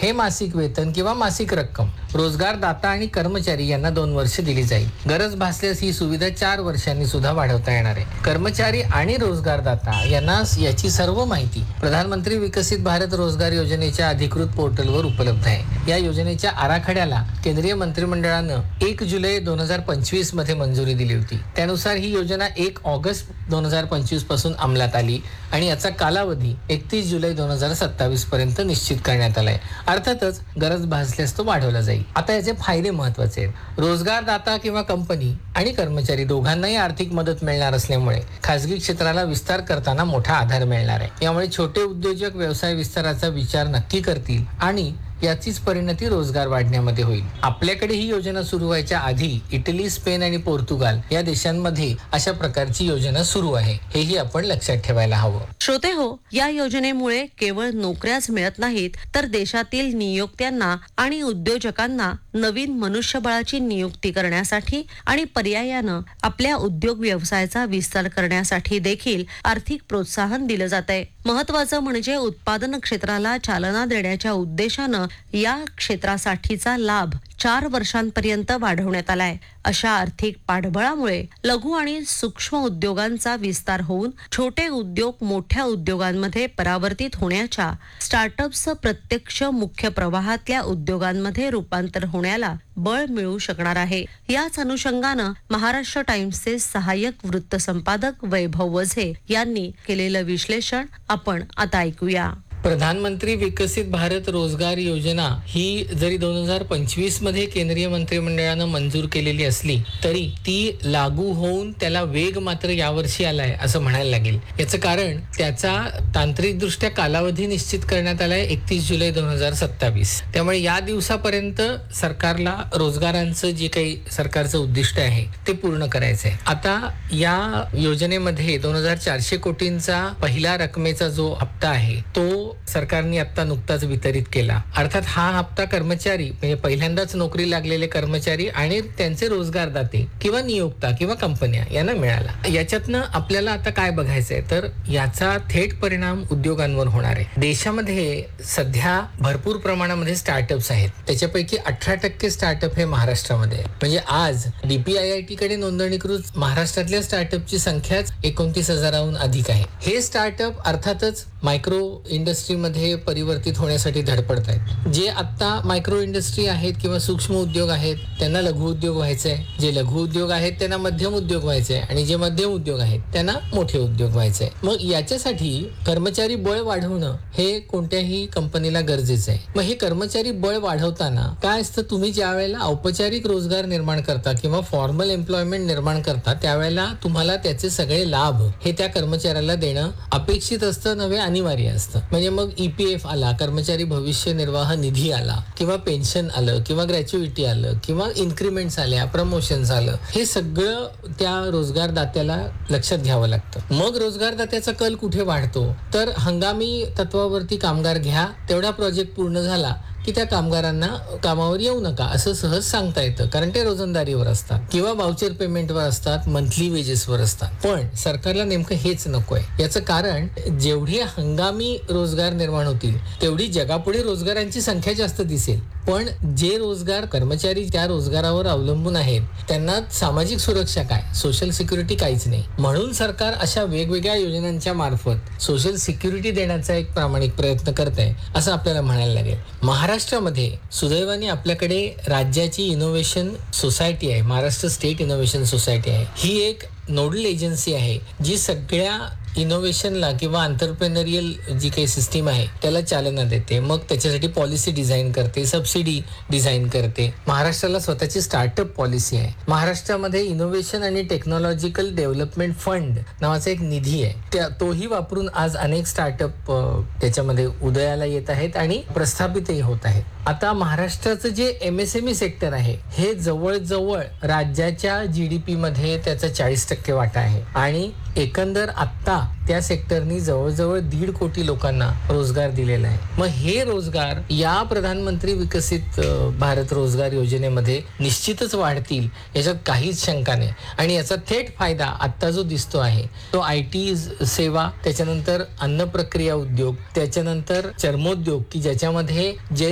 हे मासिक वेतन किंवा मासिक रक्कम रोजगारदाता आणि कर्मचारी यांना 2 वर्ष दिली जाईल. गरज भासल्यास ही सुविधा 4 वर्षांनी सुद्धा वाढवता येणार आहे. कर्मचारी आणि रोजगारदाता यांना याची सर्व माहिती प्रधानमंत्री विकसित भारत रोजगार योजनेच्या अधिकृत पोर्टलवर उपलब्ध आहे. या योजनेच्या आराखड्याला केंद्रीय मंत्रिमंडळानं 1 जुलै 2025 मध्ये मंजुरी दिली होती. त्यानुसार ही योजना 1 ऑगस्ट 2025 पासून अंमलात आली आणि याचा कालावधी 31 जुलै 2027 पर्यंत निश्चित करण्यात आलाय. अर्थातच गरज भासल्यास तो वाढवला जाईल. आता याचे फायदे महत्वाचे आहेत. रोजगारदाता किंवा कंपनी आणि कर्मचारी दोघांनाही आर्थिक मदत मिळणार असल्यामुळे खासगी क्षेत्राला विस्तार करताना मोठा आधार मिळणार आहे. यामुळे छोटे उद्योजक व्यवसाय विस्ताराचा विचार नक्की करतील आणि याचीच परिणती रोजगार वाढण्यामध्ये होईल. आपल्याकडे ही योजना सुरू व्हायच्या आधी इटली, स्पेन आणि पोर्तुगाल या देशांमध्ये अशा प्रकारची योजना सुरू आहे. हेही आपण लक्षात ठेवायला हवं. श्रोते हो, या योजनेमुळे केवळ नोकऱ्याच मिळत नाहीत तर देशातील नियोक्त्यांना आणि उद्योजकांना नवीन मनुष्यबळाची नियुक्ती करण्यासाठी आणि पर्यायानं आपल्या उद्योग व्यवसायाचा विस्तार करण्यासाठी देखील आर्थिक प्रोत्साहन दिलं जातंय. महत्वाचं म्हणजे उत्पादन क्षेत्राला चालना देण्याच्या उद्देशानं या क्षेत्रासाठीचा लाभ 4 वर्षांपर्यंत वाढवण्यात आलाय. अशा आर्थिक पाठबळामुळे लघु आणि सूक्ष्म उद्योगांचा विस्तार होऊन छोटे उद्योग मोठ्या उद्योगांमध्ये परावर्तित होण्याच्या, स्टार्टअप्सचं प्रत्यक्ष मुख्य प्रवाहातल्या उद्योगांमध्ये रूपांतर होण्याला बळ मिळू शकणार आहे. याच अनुषंगानं महाराष्ट्र टाइम्सचे सहाय्यक वृत्त संपादक वैभव वझे यांनी केलेलं विश्लेषण आपण आता ऐकूया. प्रधानमंत्री विकसित भारत रोजगार योजना ही जरी 2025 मध्ये केंद्रीय मंत्रिमंडळानं मंजूर केलेली असली तरी ती लागू होऊन त्याला वेग मात्र यावर्षी आलाय असं म्हणायला लागेल. याचं कारण त्याचा तांत्रिकदृष्ट्या कालावधी निश्चित करण्यात आलाय 31 जुलै 2027. त्यामुळे या दिवसापर्यंत सरकारला रोजगारांचं जे काही सरकारचं उद्दिष्ट आहे ते पूर्ण करायचं आहे. आता या योजनेमध्ये 2400 कोटींचा पहिला रकमेचा जो हप्ता आहे तो सरकारने आता नुकताच वितरित केला. अर्थात हा हप्ता कर्मचारी म्हणजे पहिल्यांदाच नोकरी लागलेले कर्मचारी आणि त्यांचे रोजगारदाते किंवा नियोक्ता किंवा कंपन्या यांना मिळाला. याच्यातनं आपल्याला आता काय बघायचंय तर याचा थेट परिणाम उद्योगांवर होणार आहे. देशामध्ये सध्या भरपूर प्रमाणामध्ये स्टार्टअप्स आहेत. त्याच्यापैकी 18% स्टार्टअप हे महाराष्ट्रामध्ये आहे. म्हणजे आज DPIIT कडे नोंदणीकृत महाराष्ट्रातल्या स्टार्टअपची संख्याच 29,000हून अधिक आहे. हे स्टार्टअप अर्थातच मायक्रो इंडस्ट्रीमध्ये परिवर्तित होण्यासाठी धडपडत आहेत. जे आता मायक्रो इंडस्ट्री आहेत किंवा सूक्ष्म उद्योग आहेत त्यांना लघु उद्योग व्हायचे आहे. जे लघु उद्योग आहेत त्यांना मध्यम उद्योग व्हायचे आहे आणि जे मध्यम उद्योग आहेत त्यांना मोठे उद्योग व्हायचे आहे. मग याच्यासाठी कर्मचारी बळ वाढवणं हे कोणत्याही कंपनीला गरजेचं आहे. मग हे कर्मचारी बळ वाढवताना काय असतं, तुम्ही ज्या वेळेला औपचारिक रोजगार निर्माण करता किंवा फॉर्मल एम्प्लॉयमेंट निर्माण करता त्यावेळेला तुम्हाला त्याचे सगळे लाभ हे त्या कर्मचाऱ्याला देणं अपेक्षित असतं, नव्हे अनिवार्य असतं. म्हणजे मग EPF आला, कर्मचारी भविष्य निर्वाह निधी आला किंवा पेन्शन आलं किंवा ग्रॅच्युइटी आलं किंवा इन्क्रीमेंट्स आल्या, प्रमोशन्स आलं, हे सगळं त्या रोजगारदात्याला लक्षात घ्यावं लागतं. मग रोजगारदात्याचा कल कुठे वाढतो तर हंगामी तत्वावरती कामगार घ्या, तेवढा प्रोजेक्ट पूर्ण झाला की त्या कामगारांना कामावर येऊ नका असं सहज सांगता येतं, कारण ते रोजंदारीवर असतात किंवा वाउचर पेमेंटवर असतात, मंथली वेजेसवर असतात. पण सरकारला नेमकं हेच नकोय. याचं कारण जेवढे हंगामी रोजगार निर्माण होतील तेवढी जगापुढे रोजगारांची संख्या जास्त दिसेल, पण जे रोजगार कर्मचारी त्या रोजगारावर अवलंबून आहेत त्यांना सामाजिक सुरक्षा काय, सोशल सिक्युरिटी काहीच नाही. म्हणून सरकार अशा वेगवेगळ्या योजनांच्या मार्फत सोशल सिक्युरिटी देण्याचा एक प्रामाणिक प्रयत्न करत आहे असं आपल्याला म्हणायला लागेल. महाराष्ट्रामध्ये सुदैवाने आपल्याकडे राज्याची इनोव्हेशन सोसायटी आहे, महाराष्ट्र स्टेट इनोव्हेशन सोसायटी आहे. ही एक नोडल एजन्सी आहे जी सगळ्या इनोव्हेशनला किंवा एंटरप्रेन्योरियल जी काही सिस्टीम आहे त्याला चालना देते. मग त्याच्यासाठी पॉलिसी डिझाईन करते, सबसिडी डिझाईन करते. महाराष्ट्राला स्वतःची स्टार्टअप पॉलिसी आहे. महाराष्ट्रामध्ये इनोव्हेशन आणि टेक्नॉलॉजिकल डेव्हलपमेंट फंड नावाचा एक निधी आहे. तोही वापरून आज अनेक स्टार्टअप त्याच्यामध्ये उदयाला येत आहेत आणि प्रस्थापितही होत आहेत. आता महाराष्ट्राचं जे MSME सेक्टर आहे हे जवळजवळ राज्याच्या GDP मध्ये त्याचा 40% वाटा आहे आणि एकंदर आत्ता त्या सेक्टरनी जवळजवळ 1.5 कोटी लोकांना रोजगार दिलेला आहे. मग हे रोजगार या प्रधानमंत्री विकसित भारत रोजगार योजनेमध्ये निश्चितच वाढतील, याच्यात काहीच शंका नाही. आणि याचा थेट फायदा आत्ता जो दिसतो आहे तो IT सेवा, त्याच्यानंतर अन्न प्रक्रिया उद्योग, त्याच्यानंतर चर्मोद्योग की ज्याच्यामध्ये जे